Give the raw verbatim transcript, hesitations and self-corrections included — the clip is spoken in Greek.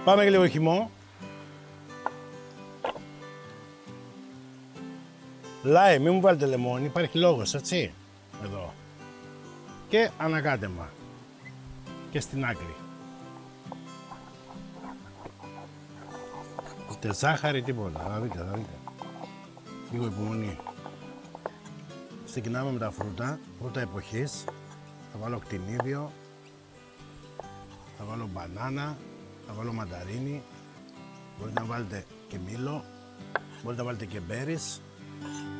Πάμε και λίγο χυμό. Λάι, μην μου βάλετε λεμόνι, υπάρχει λόγος, έτσι. Εδώ. Και ανακάτεμα. Και στην άκρη. Ούτε ζάχαρη, τίποτα. Θα δείτε, θα δείτε. Λίγο υπομονή. Ξεκινάμε με τα φρούτα, φρούτα εποχής. Θα βάλω κτηνίδιο. Θα βάλω μπανάνα. Θα βάλω μανταρίνι. Μπορείτε να βάλετε και μήλο. Μπορείτε να βάλετε και μπέρις.